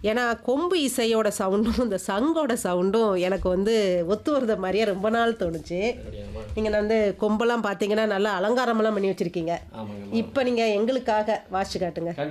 ஏன்னா கொம்பு இசையோட சவுண்டும் இந்த சங்கோட சவுண்டும் எனக்கு வந்து ஒத்து வருத மாதிரியே ரொம்ப நாள் தோணுச்சு. நீங்கள் வந்து கொம்பெல்லாம் பார்த்தீங்கன்னா நல்லா அலங்காரமெல்லாம் பண்ணி வச்சுருக்கீங்க. இப்போ நீங்கள் எங்களுக்காக வாசிச்சு காட்டுங்க.